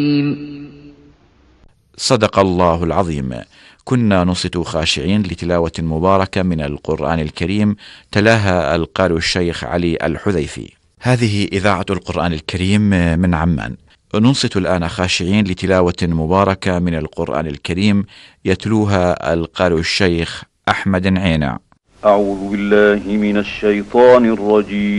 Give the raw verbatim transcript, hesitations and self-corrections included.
صدق الله العظيم. كنا نصت خاشعين لتلاوة مباركة من القرآن الكريم تلاها القارئ الشيخ علي الحذيفي. هذه إذاعة القرآن الكريم من عمان. ننصت الآن خاشعين لتلاوة مباركة من القرآن الكريم يتلوها القارئ الشيخ أحمد عينع. أعوذ بالله من الشيطان الرجيم.